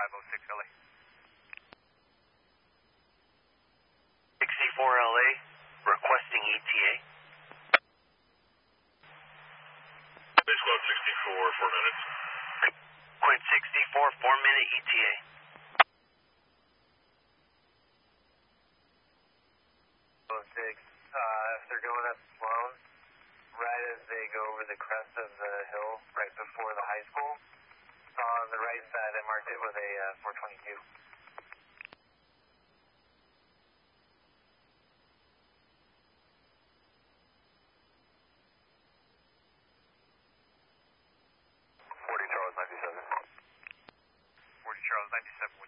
506 LA. 64 LA, requesting ETA. Base Squad 64, 4 minutes. Quint 64, 4-minute ETA. If they're going up Sloan, right as they go over the crest of the hill, right before the high school, on the right side, I marked it with a 422. Charles 97. 40 Charles 97.